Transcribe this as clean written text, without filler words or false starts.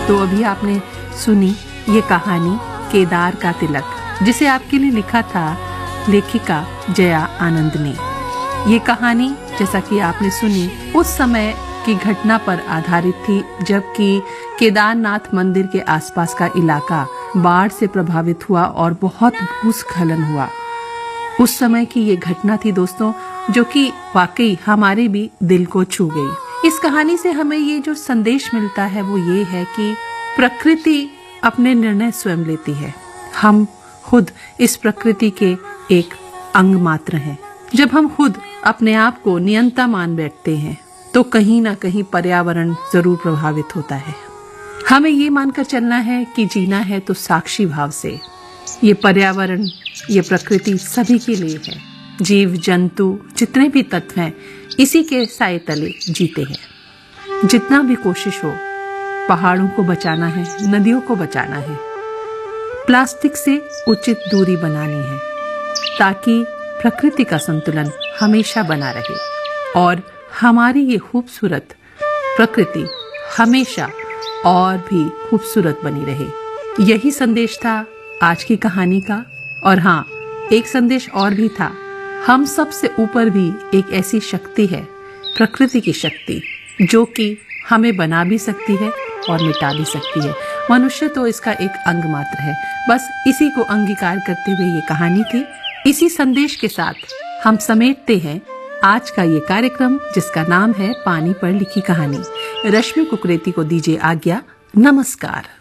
तो अभी आपने सुनी ये कहानी केदार का तिलक, जिसे आपके लिए लिखा था लेखिका जया आनंद ने। ये कहानी जैसा कि आपने सुनी उस समय की घटना पर आधारित थी, जबकि केदारनाथ मंदिर के आसपास का इलाका बाढ़ से प्रभावित हुआ और बहुत भूस्खलन हुआ। उस समय की ये घटना थी दोस्तों, जो कि वाकई हमारे भी दिल को छू गई। इस कहानी से हमें ये जो संदेश मिलता है वो ये है कि प्रकृति अपने निर्णय स्वयं लेती है। हम खुद इस प्रकृति के एक अंग मात्र हैं। जब हम खुद अपने आप को नियंता मान बैठते हैं तो कहीं ना कहीं पर्यावरण जरूर प्रभावित होता है। हमें ये मानकर चलना है कि जीना है तो साक्षी भाव से। ये पर्यावरण, ये प्रकृति सभी के लिए है। जीव जंतु जितने भी तत्व हैं इसी के साए तले जीते हैं। जितना भी कोशिश हो, पहाड़ों को बचाना है, नदियों को बचाना है, प्लास्टिक से उचित दूरी बनानी है ताकि प्रकृति का संतुलन हमेशा बना रहे और हमारी ये खूबसूरत प्रकृति हमेशा और भी खूबसूरत बनी रहे। यही संदेश था आज की कहानी का। और हाँ, एक संदेश और भी था। हम सब से ऊपर भी एक ऐसी शक्ति है, प्रकृति की शक्ति, जो कि हमें बना भी सकती है और मिटा भी सकती है। मनुष्य तो इसका एक अंग मात्र है। बस इसी को अंगीकार करते हुए ये कहानी थी। इसी संदेश के साथ हम समेटते हैं आज का ये कार्यक्रम, जिसका नाम है पानी पर लिखी कहानी। रश्मि कुकरेती को दीजिए आज्ञा। नमस्कार।